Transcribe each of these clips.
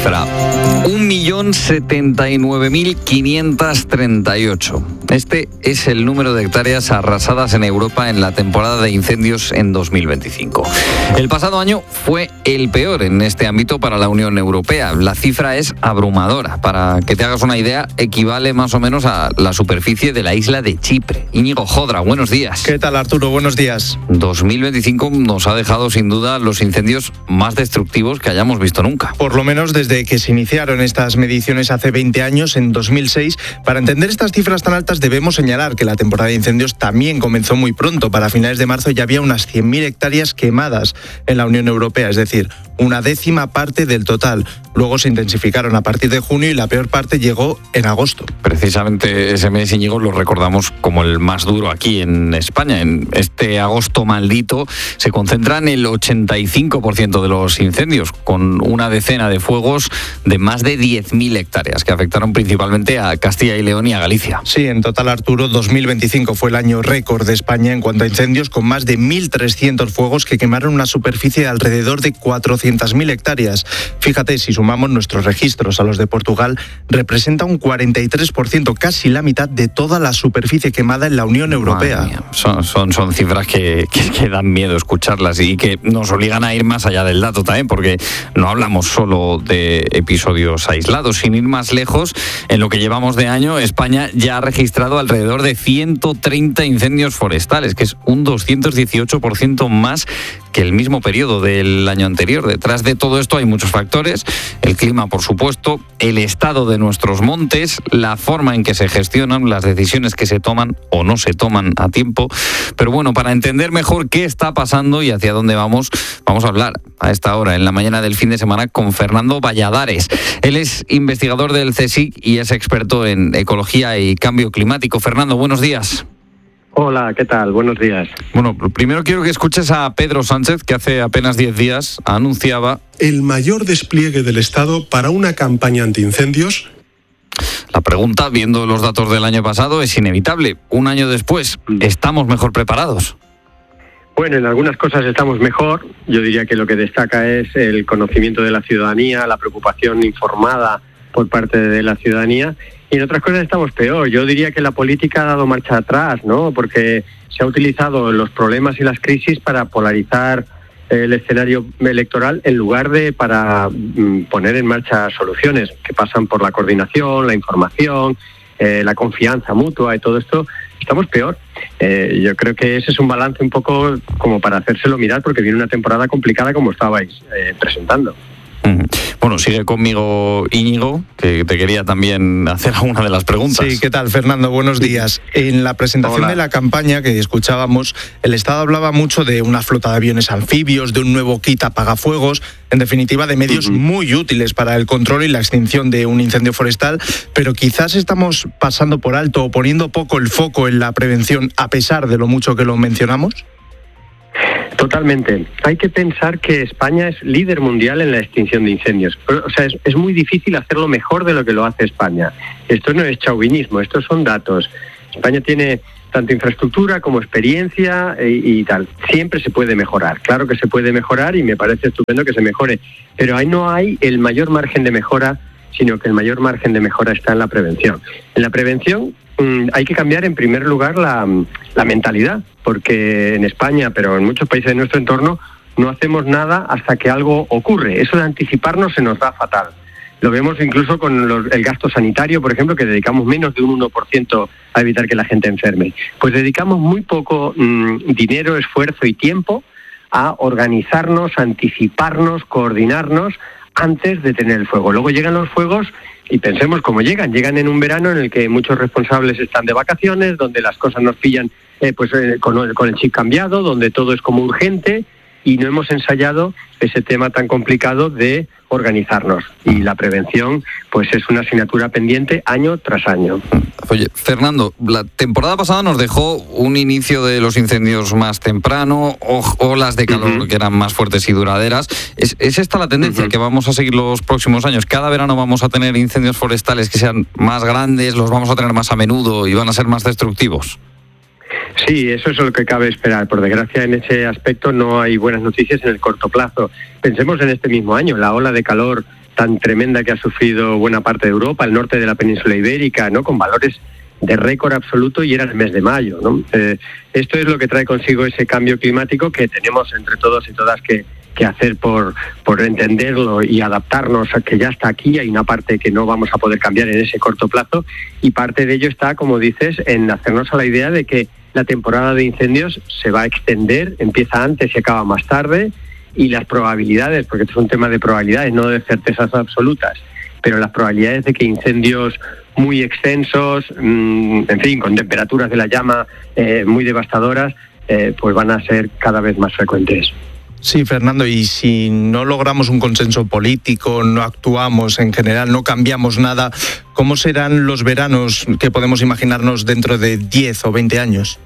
cifra: 1.079.538. Este es el número de hectáreas arrasadas en Europa en la temporada de incendios en 2025. El pasado año fue el peor en este ámbito para la Unión Europea. La cifra es abrumadora. Para que te hagas una idea, equivale más o menos a la superficie de la isla de Chipre. Íñigo Jodra, buenos días. ¿Qué tal, Arturo? Buenos días. 2025 nos ha dejado sin duda los incendios más destructivos que hayamos visto nunca. Por lo menos desde que se iniciaron estas mediciones hace 20 años, en 2006. Para entender estas cifras tan altas debemos señalar que la temporada de incendios también comenzó muy pronto. Para finales de marzo ya había unas 100.000 hectáreas quemadas en la Unión Europea, es decir, una décima parte del total. Luego se intensificaron a partir de junio y la peor parte llegó en agosto. Precisamente ese mes, Íñigo, lo recordamos como el más duro aquí en España. En este agosto maldito se concentran el 85% de los incendios, con una decena de fuegos de más de 10.000 hectáreas, que afectaron principalmente a Castilla y León y a Galicia. Sí, en total, Arturo, 2025 fue el año récord de España en cuanto a incendios, con más de 1.300 fuegos que quemaron una superficie de alrededor de 400.000 hectáreas. Fíjate, si sumamos nuestros registros a los de Portugal, representa un 43%, casi la mitad de toda la superficie quemada en la Unión Europea. Son cifras que dan miedo escucharlas y que nos obligan a ir más allá del dato también, porque no hablamos solo de episodios aislados. Sin ir más lejos, en lo que llevamos de año, España ya ha registrado alrededor de 130 incendios forestales, que es un 218% más que el mismo periodo del año anterior. Detrás de todo esto hay muchos factores: el clima, por supuesto, el estado de nuestros montes, la forma en que se gestionan, las decisiones que se toman o no se toman a tiempo. Pero bueno, para entender mejor qué está pasando y hacia dónde vamos a hablar a esta hora, en la mañana del fin de semana, con Fernando Valladares. Él es investigador del CSIC y es experto en ecología y cambio climático. Fernando, buenos días. Hola, ¿qué tal? Buenos días. Bueno, primero quiero que escuches a Pedro Sánchez, que hace apenas 10 días anunciaba el mayor despliegue del Estado para una campaña antiincendios. La pregunta, viendo los datos del año pasado, es inevitable. Un año después, ¿estamos mejor preparados? Bueno, en algunas cosas estamos mejor. Yo diría que lo que destaca es el conocimiento de la ciudadanía, la preocupación informada por parte de la ciudadanía. Y en otras cosas estamos peor. Yo diría que la política ha dado marcha atrás, ¿no? Porque se ha utilizado los problemas y las crisis para polarizar el escenario electoral en lugar de para poner en marcha soluciones que pasan por la coordinación, la información, la confianza mutua y todo esto. Estamos peor. Yo creo que ese es un balance un poco como para hacérselo mirar, porque viene una temporada complicada como estabais presentando. Bueno, sigue conmigo Íñigo, que te quería también hacer alguna de las preguntas. Sí, ¿qué tal, Fernando? Buenos días. En la presentación de la campaña que escuchábamos, el Estado hablaba mucho de una flota de aviones anfibios, de un nuevo kit apagafuegos, en definitiva de medios muy útiles para el control y la extinción de un incendio forestal, pero quizás estamos pasando por alto o poniendo poco el foco en la prevención, a pesar de lo mucho que lo mencionamos. Totalmente. Hay que pensar que España es líder mundial en la extinción de incendios. O sea, es muy difícil hacerlo mejor de lo que lo hace España. Esto no es chauvinismo, estos son datos. España tiene tanto infraestructura como experiencia y tal. Siempre se puede mejorar. Claro que se puede mejorar y me parece estupendo que se mejore. Pero ahí no hay el mayor margen de mejora, sino que el mayor margen de mejora está en la prevención. En la prevención hay que cambiar en primer lugar la mentalidad, porque en España, pero en muchos países de nuestro entorno, no hacemos nada hasta que algo ocurre. Eso de anticiparnos se nos da fatal. Lo vemos incluso con el gasto sanitario, por ejemplo, que dedicamos menos de un 1% a evitar que la gente enferme. Pues dedicamos muy poco dinero, esfuerzo y tiempo a organizarnos, anticiparnos, coordinarnos antes de tener el fuego. Luego llegan los fuegos y pensemos cómo llegan en un verano en el que muchos responsables están de vacaciones, donde las cosas nos pillan con el chip cambiado, donde todo es como urgente y no hemos ensayado ese tema tan complicado de organizarnos. Y la prevención pues es una asignatura pendiente año tras año. Oye, Fernando, la temporada pasada nos dejó un inicio de los incendios más temprano, olas de calor que eran más fuertes y duraderas. ¿Es esta la tendencia que vamos a seguir los próximos años? ¿Cada verano vamos a tener incendios forestales que sean más grandes, los vamos a tener más a menudo y van a ser más destructivos? Sí, eso es lo que cabe esperar. Por desgracia, en ese aspecto no hay buenas noticias en el corto plazo. Pensemos en este mismo año, la ola de calor tan tremenda que ha sufrido buena parte de Europa, el norte de la península ibérica, ¿no? Con valores de récord absoluto, y era el mes de mayo, ¿no? Esto es lo que trae consigo ese cambio climático que tenemos entre todos y todas que hacer por entenderlo y adaptarnos a que ya está aquí. Hay una parte que no vamos a poder cambiar en ese corto plazo, y parte de ello está, como dices, en hacernos a la idea de que la temporada de incendios se va a extender, empieza antes y acaba más tarde, y las probabilidades, porque esto es un tema de probabilidades, no de certezas absolutas, pero las probabilidades de que incendios muy extensos, en fin, con temperaturas de la llama muy devastadoras, pues van a ser cada vez más frecuentes. Sí, Fernando, y si no logramos un consenso político, no actuamos en general, no cambiamos nada, ¿cómo serán los veranos que podemos imaginarnos dentro de 10 o 20 años?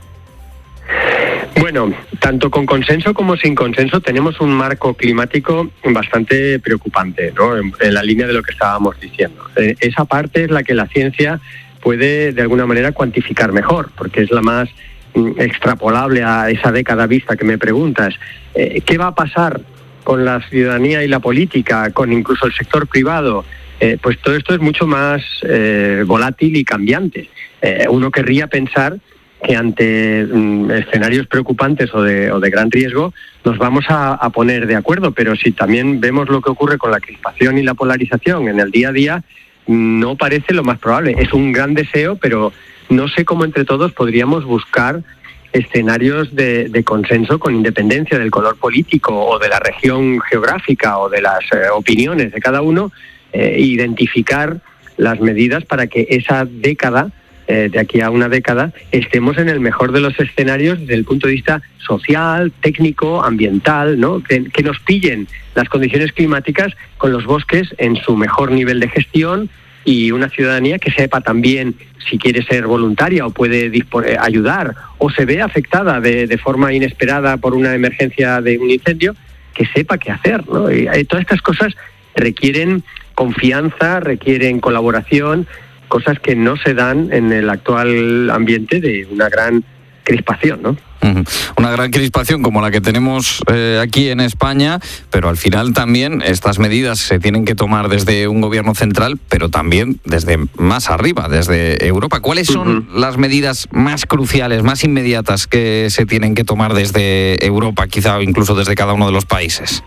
Bueno, tanto con consenso como sin consenso tenemos un marco climático bastante preocupante, ¿no? En la línea de lo que estábamos diciendo. Esa parte es la que la ciencia puede de alguna manera cuantificar mejor, porque es la más extrapolable a esa década vista que me preguntas. ¿Qué va a pasar con la ciudadanía y la política, con incluso el sector privado? Pues todo esto es mucho más volátil y cambiante. Uno querría pensar que ante escenarios preocupantes o de gran riesgo nos vamos a poner de acuerdo, pero si también vemos lo que ocurre con la crispación y la polarización en el día a día, no parece lo más probable. Es un gran deseo, pero no sé cómo entre todos podríamos buscar escenarios de consenso con independencia del color político o de la región geográfica o de las opiniones de cada uno, identificar las medidas para que esa década, de aquí a una década, estemos en el mejor de los escenarios desde el punto de vista social, técnico, ambiental, ¿no? Que nos pillen las condiciones climáticas con los bosques en su mejor nivel de gestión, y una ciudadanía que sepa también si quiere ser voluntaria o puede ayudar, o se ve afectada de forma inesperada por una emergencia de un incendio, que sepa qué hacer, ¿no? Y todas estas cosas requieren confianza, requieren colaboración, cosas que no se dan en el actual ambiente de una gran crispación, ¿no? Una gran crispación como la que tenemos aquí en España, pero al final también estas medidas se tienen que tomar desde un gobierno central, pero también desde más arriba, desde Europa. ¿Cuáles son las medidas más cruciales, más inmediatas que se tienen que tomar desde Europa, quizá incluso desde cada uno de los países?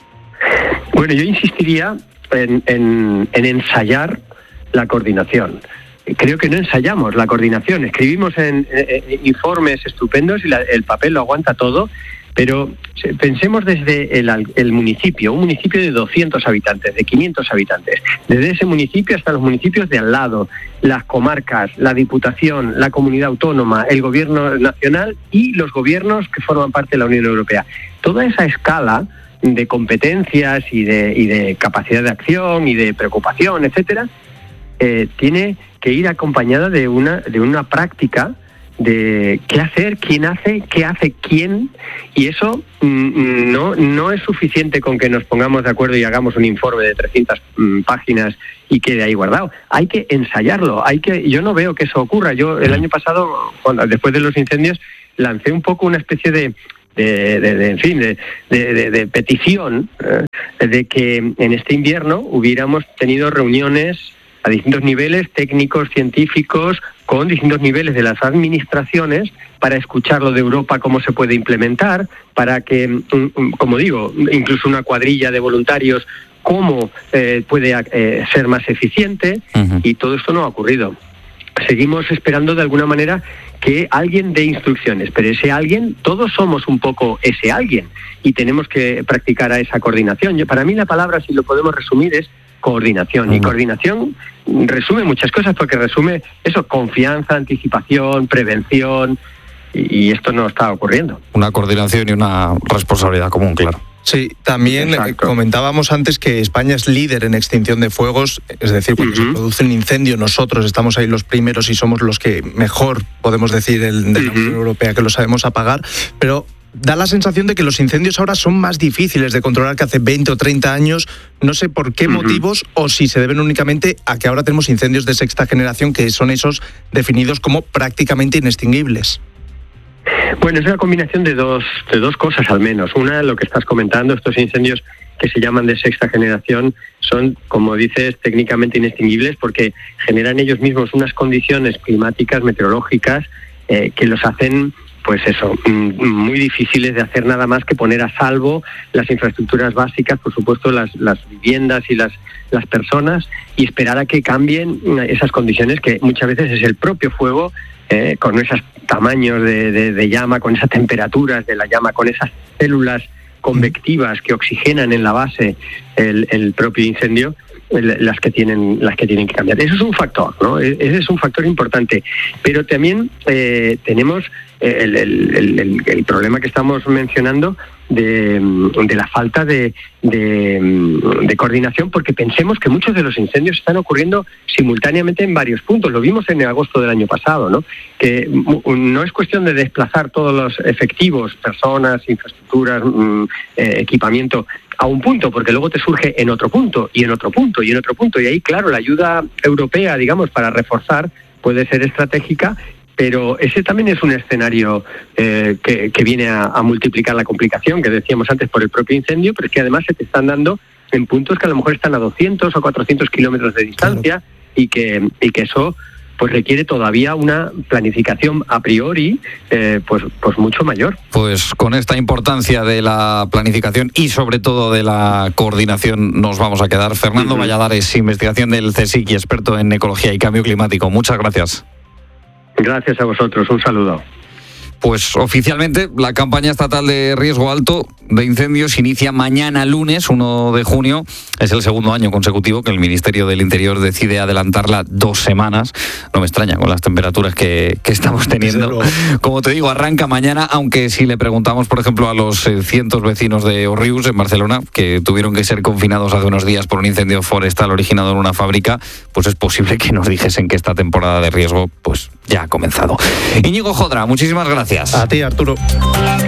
Bueno, yo insistiría en ensayar la coordinación. Creo que no ensayamos la coordinación. Escribimos en informes estupendos y el papel lo aguanta todo, pero pensemos desde el municipio, un municipio de 200 habitantes, de 500 habitantes. Desde ese municipio hasta los municipios de al lado, las comarcas, la Diputación, la Comunidad Autónoma, el Gobierno Nacional y los gobiernos que forman parte de la Unión Europea. Toda esa escala de competencias y de capacidad de acción y de preocupación, etcétera, tiene que ir acompañada de una práctica de qué hacer, quién hace, qué hace quién, y eso no es suficiente con que nos pongamos de acuerdo y hagamos un informe de 300 páginas y quede ahí guardado. Hay que ensayarlo, yo no veo que eso ocurra. Yo el año pasado, después de los incendios, lancé un poco una especie de petición de que en este invierno hubiéramos tenido reuniones a distintos niveles, técnicos, científicos, con distintos niveles de las administraciones, para escuchar lo de Europa, cómo se puede implementar, para que, como digo, incluso una cuadrilla de voluntarios, cómo puede ser más eficiente, y todo esto no ha ocurrido. Seguimos esperando de alguna manera que alguien dé instrucciones, pero ese alguien, todos somos un poco ese alguien, y tenemos que practicar a esa coordinación. Para mí la palabra, si lo podemos resumir, es coordinación. Y coordinación resume muchas cosas, porque resume eso: confianza, anticipación, prevención, y esto no está ocurriendo. Una coordinación y una responsabilidad común, claro. Sí, también comentábamos antes que España es líder en extinción de fuegos, es decir, cuando se produce un incendio nosotros estamos ahí los primeros y somos los que mejor, podemos decir, de la Unión Europea, que lo sabemos apagar, pero da la sensación de que los incendios ahora son más difíciles de controlar que hace 20 o 30 años. No sé por qué motivos, o si se deben únicamente a que ahora tenemos incendios de sexta generación, que son esos definidos como prácticamente inextinguibles. Bueno, es una combinación de dos cosas al menos. Una, lo que estás comentando, estos incendios que se llaman de sexta generación son, como dices, técnicamente inextinguibles porque generan ellos mismos unas condiciones climáticas, meteorológicas, que los hacen, pues eso, muy difíciles de hacer nada más que poner a salvo las infraestructuras básicas, por supuesto las viviendas y las personas, y esperar a que cambien esas condiciones que muchas veces es el propio fuego, con esos tamaños de llama, con esas temperaturas de la llama, con esas células convectivas que oxigenan en la base el propio incendio, las que tienen que cambiar. Eso es un factor, ¿no? Ese es un factor importante. Pero también tenemos el problema que estamos mencionando de la falta de coordinación, porque pensemos que muchos de los incendios están ocurriendo simultáneamente en varios puntos. Lo vimos en agosto del año pasado, ¿no? Que no es cuestión de desplazar todos los efectivos, personas, infraestructuras, equipamiento a un punto, porque luego te surge en otro punto, y en otro punto, y en otro punto. Y ahí, claro, la ayuda europea, digamos, para reforzar puede ser estratégica, pero ese también es un escenario que viene a multiplicar la complicación que decíamos antes por el propio incendio, pero es que además se te están dando en puntos que a lo mejor están a 200 o 400 kilómetros de distancia, claro, y que eso pues requiere todavía una planificación a priori pues mucho mayor. Pues con esta importancia de la planificación y sobre todo de la coordinación nos vamos a quedar. Fernando Valladares, investigación del CSIC y experto en ecología y cambio climático. Muchas gracias. Gracias a vosotros, un saludo. Pues oficialmente la campaña estatal de riesgo alto de incendios inicia mañana lunes 1 de junio. Es el segundo año consecutivo que el Ministerio del Interior decide adelantarla 2 semanas. No me extraña con las temperaturas que estamos teniendo. Como te digo, arranca mañana, aunque si le preguntamos, por ejemplo, a los cientos vecinos de Òrrius, en Barcelona, que tuvieron que ser confinados hace unos días por un incendio forestal originado en una fábrica, pues es posible que nos dijesen que esta temporada de riesgo pues ya ha comenzado. Íñigo Jodra, muchísimas gracias. A ti, Arturo.